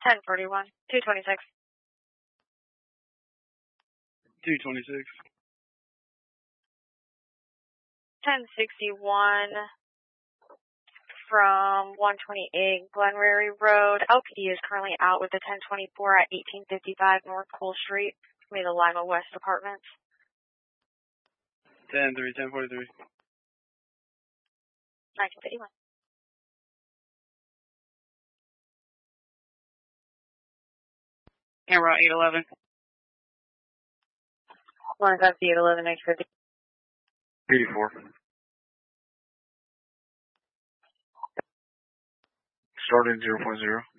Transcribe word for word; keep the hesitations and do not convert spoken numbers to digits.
ten forty-one, two twenty-six. two twenty-six. ten sixty-one from one twenty-eight Glenrary Road. L P D is currently out with the ten twenty-four at eighteen fifty-five North Cole Street. Maybe the Lima West Apartments. ten three, ten forty-three. nineteen fifty-one. And route eight eleven. one five eight eleven, nineteen fifty. eighty-four. Starting zero point zero.